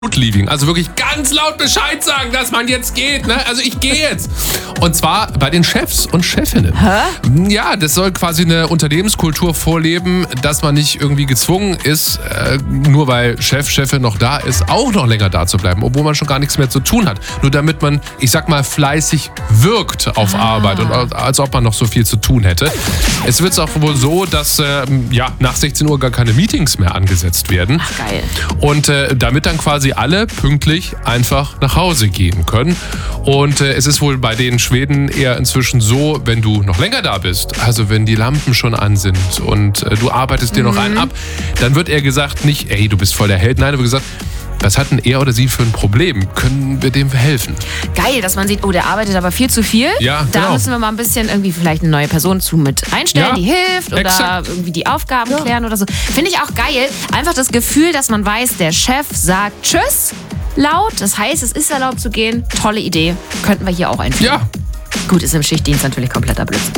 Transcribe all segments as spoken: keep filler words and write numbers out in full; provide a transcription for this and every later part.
Leaving, also wirklich ganz laut Bescheid sagen, dass man jetzt geht, ne? Also ich gehe jetzt. Und zwar bei den Chefs und Chefinnen. Hä? Ja, das soll quasi eine Unternehmenskultur vorleben, dass man nicht irgendwie gezwungen ist, äh, nur weil Chef, Chefin noch da ist, auch noch länger da zu bleiben, obwohl man schon gar nichts mehr zu tun hat. Nur damit man, ich sag mal, fleißig wirkt auf ah. Arbeit und als ob man noch so viel zu tun hätte. Es wird auch wohl so, dass äh, ja, nach sechzehn Uhr gar keine Meetings mehr angesetzt werden. Ach, geil. Und äh, damit dann quasi alle pünktlich einfach nach Hause gehen können. Und äh, es ist wohl bei den Schweden eher inzwischen so, wenn du noch länger da bist, also wenn die Lampen schon an sind und äh, du arbeitest dir mhm. noch einen ab, dann wird er gesagt nicht, ey, du bist voll der Held. Nein, er wird gesagt, was hat denn er oder sie für ein Problem? Können wir dem helfen? Geil, dass man sieht, oh, der arbeitet aber viel zu viel. Ja, da genau. müssen wir mal ein bisschen irgendwie vielleicht eine neue Person zu mit einstellen, Ja, die hilft oder exakt. irgendwie die Aufgaben Ja. klären oder so. Finde ich auch geil. Einfach das Gefühl, dass man weiß, der Chef sagt Tschüss laut. Das heißt, es ist erlaubt zu gehen. Tolle Idee. Könnten wir hier auch einführen. Ja. Gut, ist im Schichtdienst natürlich kompletter Blödsinn.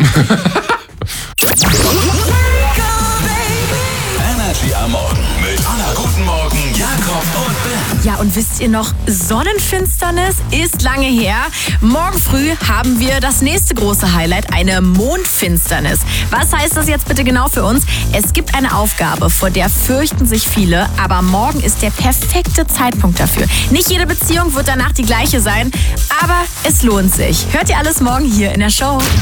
Energy am Morgen mit Anna. Guten Morgen, Jakob und Ben. Ja, und wisst ihr noch, Sonnenfinsternis ist lange her. Morgen früh haben wir das nächste große Highlight, eine Mondfinsternis. Was heißt das jetzt bitte genau für uns? Es gibt eine Aufgabe, vor der fürchten sich viele, aber morgen ist der perfekte Zeitpunkt dafür. Nicht jede Beziehung wird danach die gleiche sein, aber es lohnt sich. Hört ihr alles morgen hier in der Show.